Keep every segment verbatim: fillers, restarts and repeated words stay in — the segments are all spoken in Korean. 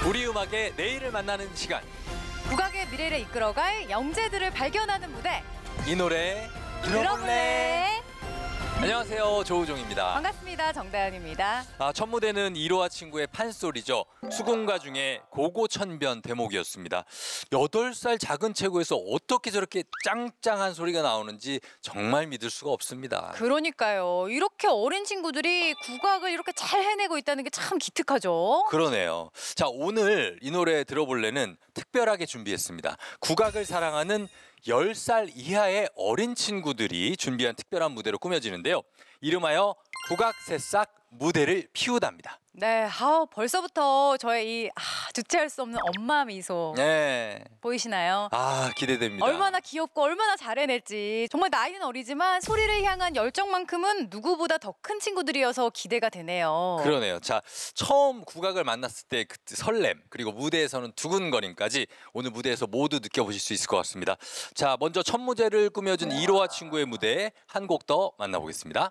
우리 음악의 내일을 만나는 시간. 국악의 미래를 이끌어갈 영재들을 발견하는 무대. 이 노래 들어볼래? 들어볼래? 안녕하세요, 조우종입니다. 반갑습니다. 정다연입니다. 아, 첫 무대는 이로와 친구의 판소리죠. 수군가 중에 고고천변 대목이었습니다. 여덟 살 작은 체구에서 어떻게 저렇게 짱짱한 소리가 나오는지 정말 믿을 수가 없습니다. 그러니까요. 이렇게 어린 친구들이 국악을 이렇게 잘 해내고 있다는 게 참 기특하죠. 그러네요. 자, 오늘 이 노래 들어볼래는 특별하게 준비했습니다. 국악을 사랑하는 열 살 이하의 어린 친구들이 준비한 특별한 무대로 꾸며지는데요. 이름하여 국악 새싹 무대를 피우답니다. 네, 아, 벌써부터 저의 이 아, 주체할 수 없는 엄마 미소 네. 보이시나요? 아, 기대됩니다. 얼마나 귀엽고 얼마나 잘 해낼지. 정말 나이는 어리지만 소리를 향한 열정만큼은 누구보다 더 큰 친구들이어서 기대가 되네요. 그러네요. 자, 처음 국악을 만났을 때 그 설렘, 그리고 무대에서는 두근거림까지 오늘 무대에서 모두 느껴보실 수 있을 것 같습니다. 자, 먼저 첫 무대를 꾸며준 이로와 친구의 무대 한 곡 더 만나보겠습니다.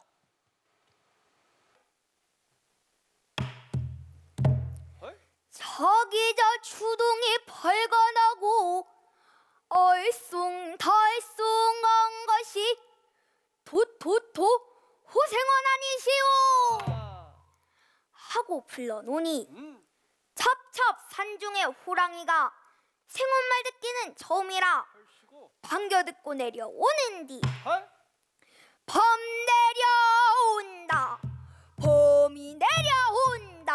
저기 저 추동이 벌거나고 얼숭덜숭한 것이 도도도 호생원 아니시오 하고 불러노니 첩첩 산중의 호랑이가 생원말 듣기는 처음이라 반겨 듣고 내려오는디 범 내려온다 범이 내려온다